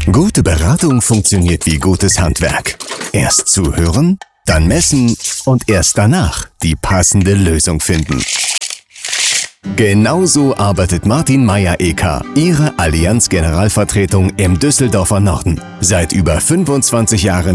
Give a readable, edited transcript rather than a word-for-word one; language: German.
Gute Beratung funktioniert wie gutes Handwerk. Erst zuhören, dann messen und erst danach die passende Lösung finden. Genauso arbeitet Martin Meyer EK, Ihre Allianz Generalvertretung im Düsseldorfer Norden. Seit über 25 Jahren